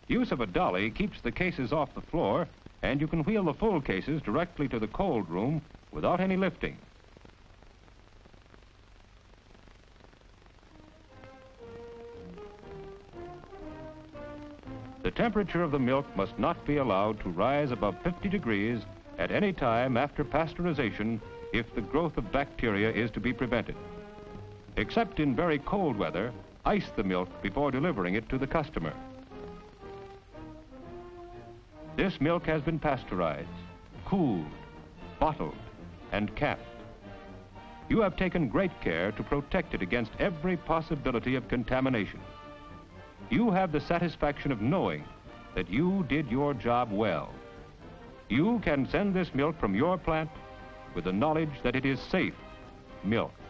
Use of a dolly keeps the cases off the floor, and you can wheel the full cases directly to the cold room without any lifting. The temperature of the milk must not be allowed to rise above 50 degrees at any time after pasteurization if the growth of bacteria is to be prevented. Except in very cold weather, ice the milk before delivering it to the customer. This milk has been pasteurized, cooled, bottled, and capped. You have taken great care to protect it against every possibility of contamination. You have the satisfaction of knowing that you did your job well. You can send this milk from your plant with the knowledge that it is safe milk.